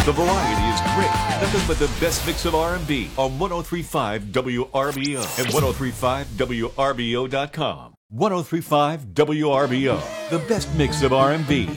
The variety is great. Nothing but the best mix of R&B on 103.5 WRBO and 103.5WRBO.com. 103.5 WRBO, the best mix of R&B.